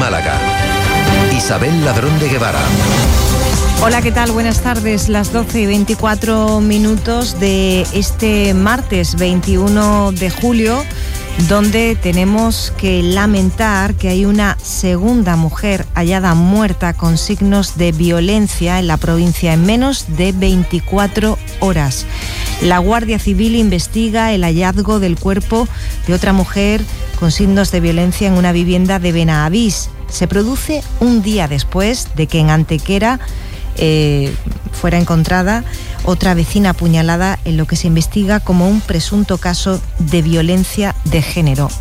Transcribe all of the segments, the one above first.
Málaga. Isabel Ladrón de Guevara. Hola, ¿qué tal? Buenas tardes. Las 12:24 de este martes 21 de julio, donde tenemos que lamentar que hay una segunda mujer hallada muerta con signos de violencia en la provincia en menos de 24 horas. La Guardia Civil investiga el hallazgo del cuerpo de otra mujer con signos de violencia en una vivienda de Benavís. Se produce un día después de que en Antequera fuera encontrada otra vecina apuñalada en lo que se investiga como un presunto caso de violencia de género.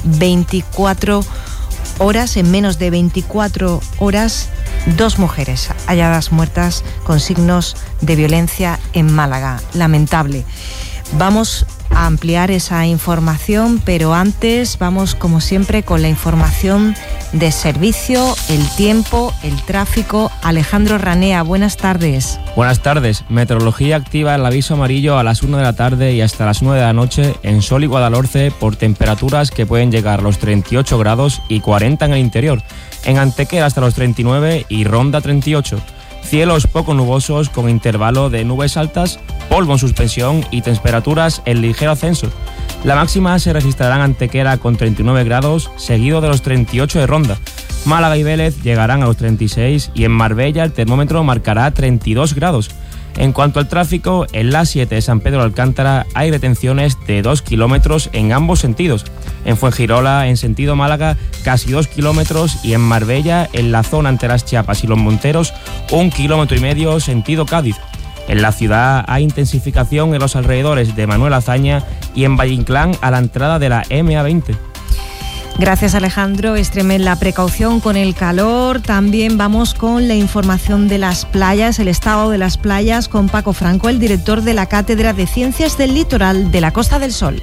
24 horas, en menos de 24 horas, 2 mujeres halladas muertas con signos de violencia en Málaga. Lamentable. Vamos a ampliar esa información, pero antes vamos, como siempre, con la información de servicio, el tiempo, el tráfico. Alejandro Ranea, buenas tardes. Buenas tardes. Meteorología activa el aviso amarillo a las 1 de la tarde y hasta las 9 de la noche en Sol y Guadalhorce por temperaturas que pueden llegar a los 38 grados y 40 en el interior. En Antequera hasta los 39 y Ronda 38. Cielos poco nubosos con intervalo de nubes altas, polvo en suspensión y temperaturas en ligero ascenso. La máxima se registrará en Antequera con 39 grados, seguido de los 38 de Ronda. Málaga y Vélez llegarán a los 36 y en Marbella el termómetro marcará 32 grados. En cuanto al tráfico, en la A7 de San Pedro de Alcántara hay retenciones de 2 kilómetros en ambos sentidos. En Fuengirola, en sentido Málaga, casi 2 kilómetros y en Marbella, en la zona entre las Chiapas y los Monteros, 1,5 kilómetros sentido Cádiz. En la ciudad hay intensificación en los alrededores de Manuel Azaña y en Valle Inclán a la entrada de la MA20. Gracias, Alejandro. Extremen la precaución con el calor. También vamos con la información de las playas, el estado de las playas, con Paco Franco, el director de la Cátedra de Ciencias del Litoral de la Costa del Sol.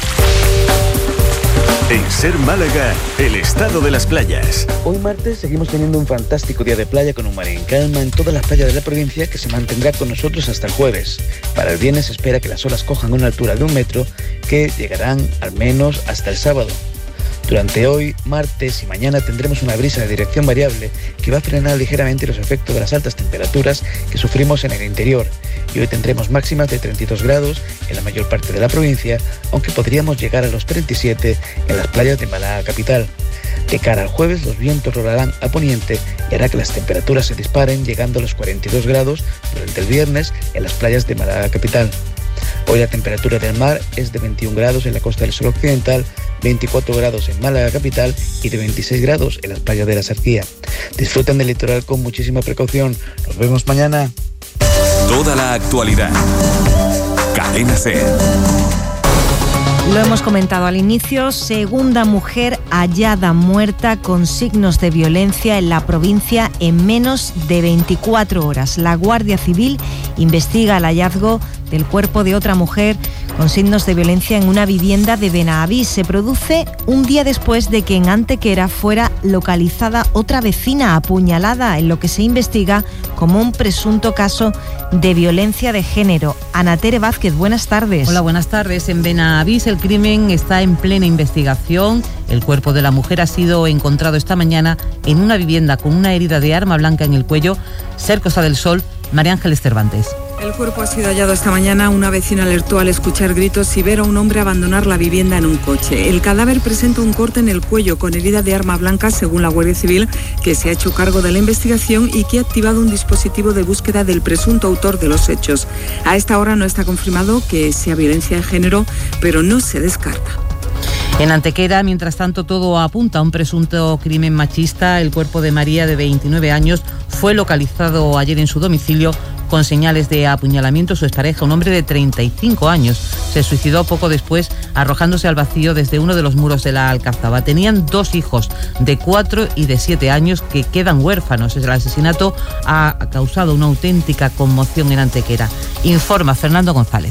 En Ser Málaga, el estado de las playas. Hoy martes seguimos teniendo un fantástico día de playa con un mar en calma en todas las playas de la provincia, que se mantendrá con nosotros hasta el jueves. Para el viernes se espera que las olas cojan una altura de 1 metro, que llegarán al menos hasta el sábado. Durante hoy, martes y mañana tendremos una brisa de dirección variable que va a frenar ligeramente los efectos de las altas temperaturas que sufrimos en el interior, y hoy tendremos máximas de 32 grados en la mayor parte de la provincia, aunque podríamos llegar a los 37 en las playas de Málaga capital. De cara al jueves, los vientos rolarán a poniente y hará que las temperaturas se disparen, llegando a los 42 grados durante el viernes en las playas de Málaga capital. Hoy la temperatura del mar es de 21 grados en la Costa del Sol occidental, 24 grados en Málaga capital y de 26 grados en las playas de la Sarquía. Disfruten del litoral con muchísima precaución. Nos vemos mañana. Toda la actualidad. Cadena SER. Lo hemos comentado al inicio, segunda mujer hallada muerta con signos de violencia en la provincia en menos de 24 horas. La Guardia Civil investiga el hallazgo del cuerpo de otra mujer con signos de violencia en una vivienda de Benavís. Se produce un día después de que en Antequera fuera localizada otra vecina apuñalada, en lo que se investiga como un presunto caso de violencia de género. Ana Tere Vázquez, buenas tardes. Hola, buenas tardes. En Benavís el crimen está en plena investigación. El cuerpo de la mujer ha sido encontrado esta mañana en una vivienda con una herida de arma blanca en el cuello. Ser Costa del Sol, María Ángeles Cervantes. El cuerpo ha sido hallado esta mañana. Una vecina alertó al escuchar gritos y ver a un hombre abandonar la vivienda en un coche. El cadáver presenta un corte en el cuello con herida de arma blanca, según la Guardia Civil, que se ha hecho cargo de la investigación y que ha activado un dispositivo de búsqueda del presunto autor de los hechos. A esta hora no está confirmado que sea violencia de género, pero no se descarta. En Antequera, mientras tanto, todo apunta a un presunto crimen machista. El cuerpo de María, de 29 años, fue localizado ayer en su domicilio con señales de apuñalamiento. Su expareja, un hombre de 35 años, se suicidó poco después arrojándose al vacío desde uno de los muros de la Alcazaba. Tenían 2 hijos de 4 y de 7 años que quedan huérfanos. El asesinato ha causado una auténtica conmoción en Antequera. Informa Fernando González.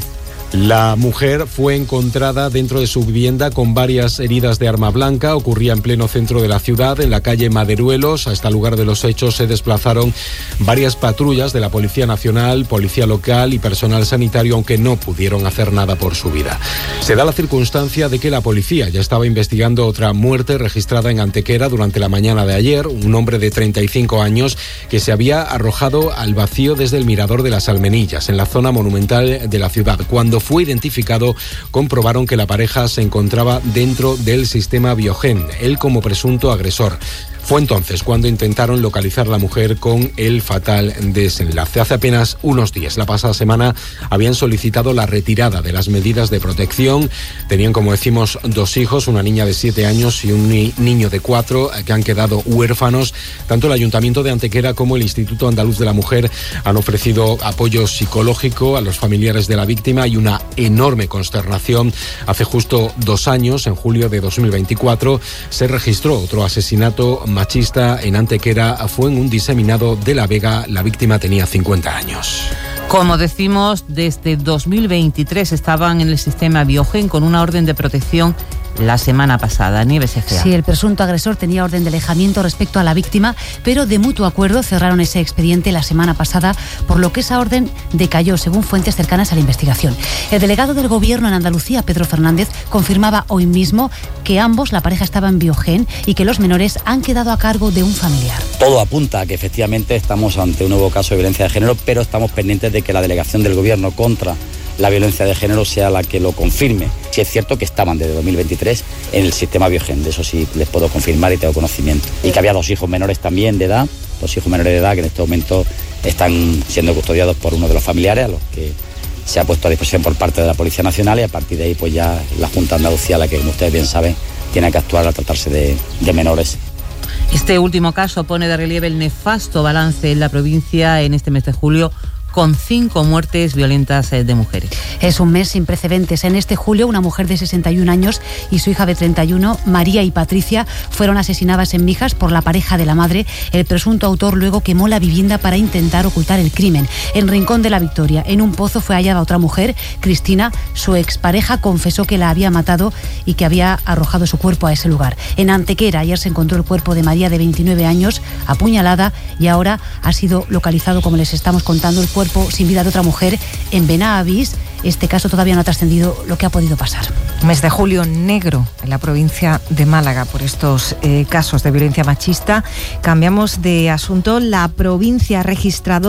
La mujer fue encontrada dentro de su vivienda con varias heridas de arma blanca. Ocurría en pleno centro de la ciudad, en la calle Maderuelos. Hasta el lugar de los hechos se desplazaron varias patrullas de la Policía Nacional, Policía Local y personal sanitario, aunque no pudieron hacer nada por su vida. Se da la circunstancia de que la policía ya estaba investigando otra muerte registrada en Antequera durante la mañana de ayer. Un hombre de 35 años que se había arrojado al vacío desde el mirador de las Almenillas, en la zona monumental de la ciudad. Cuando fue identificado, comprobaron que la pareja se encontraba dentro del sistema Biogen, él como presunto agresor. Fue entonces cuando intentaron localizar a la mujer con el fatal desenlace. Hace apenas unos días, la pasada semana, habían solicitado la retirada de las medidas de protección. Tenían, como decimos, 2 hijos, una niña de 7 años y un niño de 4, que han quedado huérfanos. Tanto el Ayuntamiento de Antequera como el Instituto Andaluz de la Mujer han ofrecido apoyo psicológico a los familiares de la víctima. Hay una enorme consternación. Hace justo 2 años, en julio de 2024, se registró otro asesinato machista en Antequera. Fue en un diseminado de La Vega. La víctima tenía 50 años. Como decimos, desde 2023 estaban en el sistema Biogen con una orden de protección la semana pasada. Nieves Egea. Sí, el presunto agresor tenía orden de alejamiento respecto a la víctima, pero de mutuo acuerdo cerraron ese expediente la semana pasada, por lo que esa orden decayó, según fuentes cercanas a la investigación. El delegado del Gobierno en Andalucía, Pedro Fernández, confirmaba hoy mismo que ambos, la pareja, estaba en Biogen y que los menores han quedado a cargo de un familiar. Todo apunta a que efectivamente estamos ante un nuevo caso de violencia de género, pero estamos pendientes de que la delegación del Gobierno contra la violencia de género sea la que lo confirme. Sí es cierto que estaban desde 2023 en el sistema Biogen, de eso sí les puedo confirmar y tengo conocimiento. Y que había 2 hijos menores también de edad, 2 hijos menores de edad que en este momento están siendo custodiados por uno de los familiares, a los que se ha puesto a disposición por parte de la Policía Nacional, y a partir de ahí pues ya la Junta de Andalucía, la que como ustedes bien saben, tiene que actuar al tratarse de menores. Este último caso pone de relieve el nefasto balance en la provincia en este mes de julio, con 5 muertes violentas de mujeres. Es un mes sin precedentes. En este julio, una mujer de 61 años y su hija de 31, María y Patricia, fueron asesinadas en Mijas por la pareja de la madre. El presunto autor luego quemó la vivienda para intentar ocultar el crimen. En Rincón de la Victoria, en un pozo, fue hallada otra mujer, Cristina. Su expareja confesó que la había matado y que había arrojado su cuerpo a ese lugar. En Antequera, ayer se encontró el cuerpo de María, de 29 años, apuñalada, y ahora ha sido localizado, como les estamos contando, el cuerpo sin vida de otra mujer en Benavís. Este caso todavía no ha trascendido lo que ha podido pasar. Mes de julio negro en la provincia de Málaga por estos casos de violencia machista. Cambiamos de asunto. La provincia ha registrado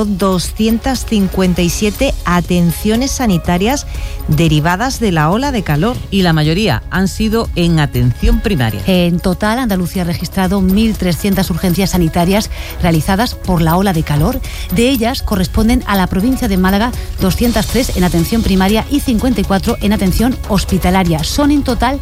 257 atenciones sanitarias derivadas de la ola de calor. Y la mayoría han sido en atención primaria. En total, Andalucía ha registrado 1.300 urgencias sanitarias realizadas por la ola de calor. De ellas corresponden a la provincia de Málaga 203 en atención primaria y 54 en atención hospitalaria. Son en total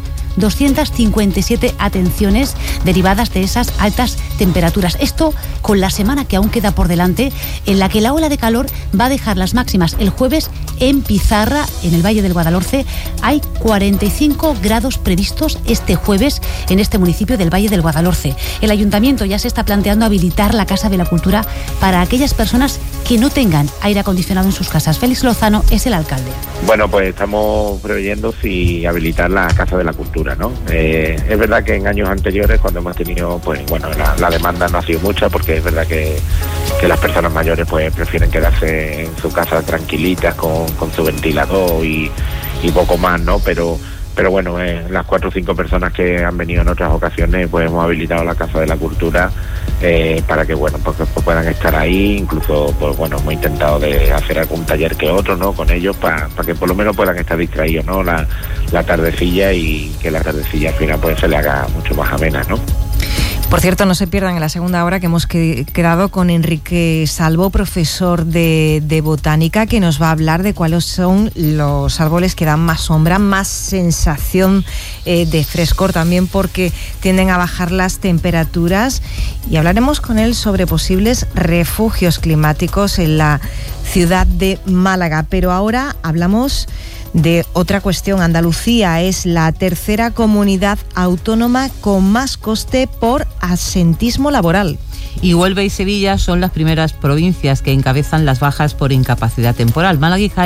257 atenciones derivadas de esas altas temperaturas. Esto con la semana que aún queda por delante, en la que la ola de calor va a dejar las máximas el jueves en Pizarra, en el Valle del Guadalhorce. Hay 45 grados previstos este jueves en este municipio del Valle del Guadalhorce. El ayuntamiento ya se está planteando habilitar la Casa de la Cultura para aquellas personas que no tengan aire acondicionado en sus casas. Félix Lozano es el alcalde. Bueno, pues estamos preveyendo si habilitar la Casa de la Cultura, ¿no? Es verdad que en años anteriores, cuando hemos tenido, pues bueno, la demanda no ha sido mucha, porque es verdad que las personas mayores pues prefieren quedarse en su casa tranquilitas con su ventilador y poco más, ¿no? Pero bueno, las 4 o 5 personas que han venido en otras ocasiones, pues hemos habilitado la Casa de la Cultura para que, bueno, pues puedan estar ahí. Incluso, pues bueno, hemos intentado de hacer algún taller que otro, ¿no?, con ellos, para que por lo menos puedan estar distraídos, ¿no?, la tardecilla, y que la tardecilla al final pues se le haga mucho más amena, ¿no? Por cierto, no se pierdan en la segunda hora que hemos quedado con Enrique Salvo, profesor de botánica, que nos va a hablar de cuáles son los árboles que dan más sombra, más sensación de frescor también, porque tienden a bajar las temperaturas, y hablaremos con él sobre posibles refugios climáticos en la ciudad de Málaga. Pero ahora hablamos de otra cuestión. Andalucía es la tercera comunidad autónoma con más coste por absentismo laboral. Y Huelva y Sevilla son las primeras provincias que encabezan las bajas por incapacidad temporal. Málaga y Jaén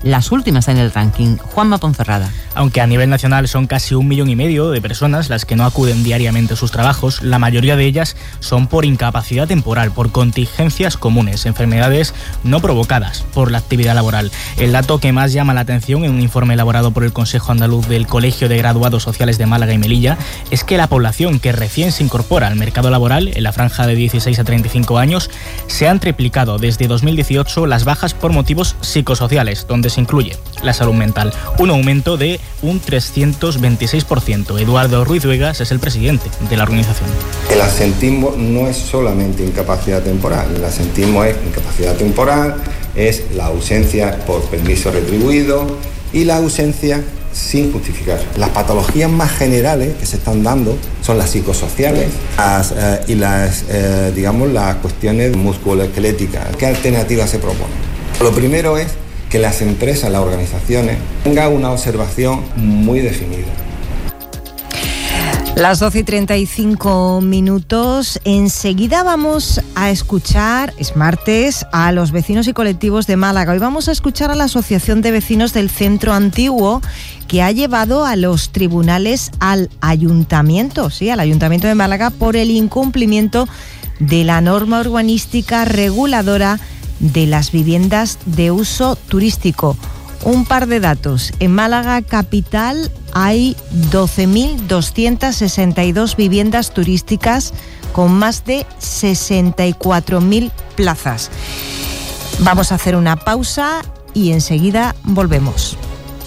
las últimas en el ranking. Juanma Ponferrada. Aunque a nivel nacional son casi 1,5 millones de personas las que no acuden diariamente a sus trabajos, la mayoría de ellas son por incapacidad temporal, por contingencias comunes, enfermedades no provocadas por la actividad laboral. El dato que más llama la atención en un informe elaborado por el Consejo Andaluz del Colegio de Graduados Sociales de Málaga y Melilla es que la población que recién se incorpora al mercado laboral en la franja de 16 a 35 años se han triplicado desde 2018 las bajas por motivos psicosociales, donde se incluye la salud mental, un aumento de un 326%. Eduardo Ruiz Vegas es el presidente de la organización. El absentismo no es solamente incapacidad temporal, el absentismo es incapacidad temporal, es la ausencia por permiso retribuido y la ausencia sin justificar. Las patologías más generales que se están dando son las psicosociales y las cuestiones musculoesqueléticas. ¿Qué alternativas se proponen? Lo primero es que las empresas, las organizaciones, tengan una observación muy definida. Las 12:35. Enseguida vamos a escuchar, es martes, a los vecinos y colectivos de Málaga. Hoy vamos a escuchar a la Asociación de Vecinos del Centro Antiguo, que ha llevado a los tribunales al Ayuntamiento de Málaga, por el incumplimiento de la norma urbanística reguladora de las viviendas de uso turístico. Un par de datos. En Málaga capital hay 12.262 viviendas turísticas con más de 64.000 plazas. Vamos a hacer una pausa y enseguida volvemos.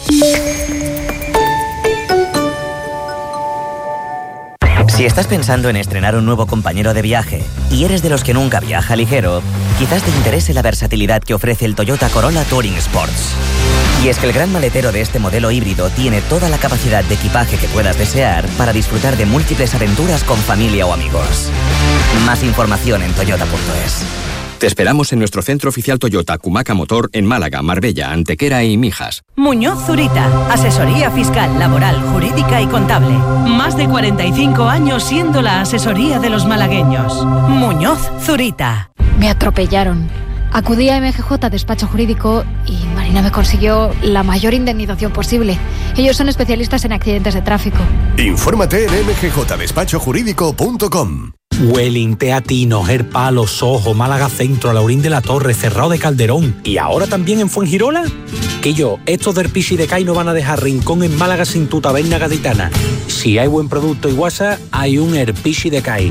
Si estás pensando en estrenar un nuevo compañero de viaje y eres de los que nunca viaja ligero, quizás te interese la versatilidad que ofrece el Toyota Corolla Touring Sports. Y es que el gran maletero de este modelo híbrido tiene toda la capacidad de equipaje que puedas desear para disfrutar de múltiples aventuras con familia o amigos. Más información en toyota.es. Te esperamos en nuestro centro oficial Toyota Cumaca Motor en Málaga, Marbella, Antequera y Mijas. Muñoz Zurita, asesoría fiscal, laboral, jurídica y contable. Más de 45 años siendo la asesoría de los malagueños. Muñoz Zurita. Me atropellaron. Acudí a MGJ Despacho Jurídico y Marina me consiguió la mayor indemnización posible. Ellos son especialistas en accidentes de tráfico. Infórmate en mgjdespachojurídico.com. Welling, Teatino, Gerpalo, Sojo, Málaga Centro, Laurín de la Torre, Cerrado de Calderón y ahora también en Fuengirola. Que estos del Pichi de Cai no van a dejar rincón en Málaga sin tu taberna gaditana. Si hay buen producto y guasa, hay un Herpichi de Cai.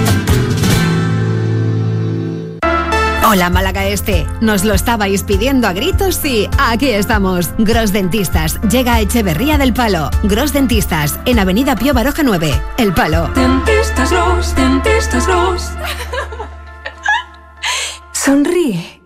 Hola Málaga Este, nos lo estabais pidiendo a gritos y aquí estamos. Gros Dentistas llega a Echeverría del Palo. Gros Dentistas en Avenida Pío Baroja 9, El Palo. Dentistas Gros, Dentistas Gros. Sonríe.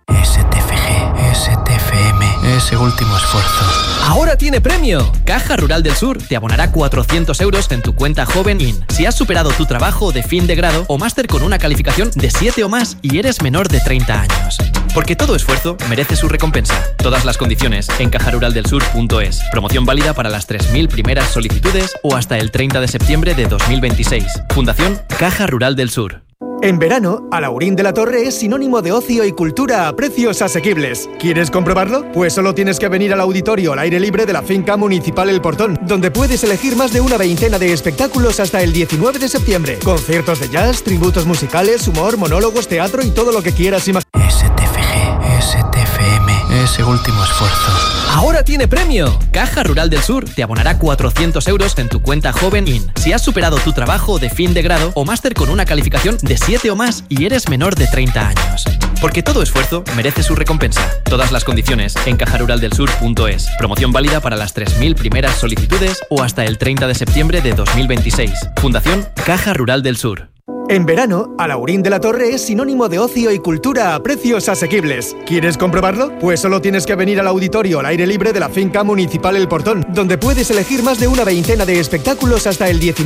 STFM, ese último esfuerzo. ¡Ahora tiene premio! Caja Rural del Sur te abonará 400 euros en tu cuenta Joven IN si has superado tu trabajo de fin de grado o máster con una calificación de 7 o más y eres menor de 30 años. Porque todo esfuerzo merece su recompensa. Todas las condiciones en cajaruraldelsur.es. Promoción válida para las 3.000 primeras solicitudes o hasta el 30 de septiembre de 2026. Fundación Caja Rural del Sur. En verano, Alaurín de la Torre es sinónimo de ocio y cultura a precios asequibles. ¿Quieres comprobarlo? Pues solo tienes que venir al auditorio al aire libre de la finca municipal El Portón, donde puedes elegir más de una veintena de espectáculos hasta el 19 de septiembre. Conciertos de jazz, tributos musicales, humor, monólogos, teatro y todo lo que quieras imaginar. STFM, ese último esfuerzo. ¡Ahora tiene premio! Caja Rural del Sur te abonará 400 euros en tu cuenta Joven IN si has superado tu trabajo de fin de grado o máster con una calificación de 7 o más y eres menor de 30 años. Porque todo esfuerzo merece su recompensa. Todas las condiciones en cajaruraldelsur.es. Promoción válida para las 3.000 primeras solicitudes o hasta el 30 de septiembre de 2026. Fundación Caja Rural del Sur. En verano, Alaurín de la Torre es sinónimo de ocio y cultura a precios asequibles. ¿Quieres comprobarlo? Pues solo tienes que venir al auditorio al aire libre de la finca municipal El Portón, donde puedes elegir más de una veintena de espectáculos hasta el 19